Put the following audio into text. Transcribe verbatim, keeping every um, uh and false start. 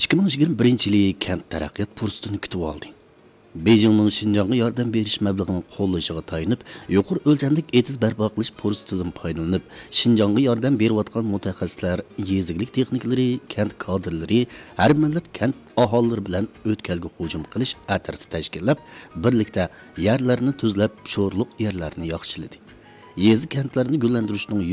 ikki ming yigirma birinchi yili kent taraqqiyot fursatini kutib oldi. Beijingning Şinjanğa yordam berish mablag'ini qo'llashiga tayinib, yuqori o'lchamlik etiz barpo qilish fursatidan foydalanib, Şinjanğa yordam berayotgan mutaxassislar, yeziglik texniklari, kent kadrlari, har millat kent aholilari bilan o'tkalga hujum qilish atirti tashkillab, birlikda yerlarni tuzlab, sho'rliq yerlarni yaxshiladi. Yezi kentlarini gullantirishning